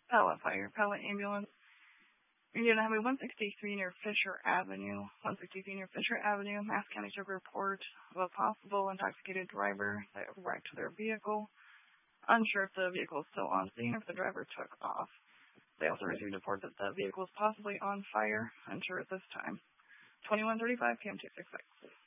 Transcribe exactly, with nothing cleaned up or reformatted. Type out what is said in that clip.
Pellet Fire, Pellet Ambulance. Indiana Highway one sixty-three near Fisher Avenue. one sixty-three near Fisher Avenue. Mass County took a report of a possible intoxicated driver that wrecked their vehicle. Unsure if the vehicle is still on scene or if the driver took off. They also received a report that the vehicle is possibly on fire. Unsure at this time. twenty-one thirty-five P M two sixty-six.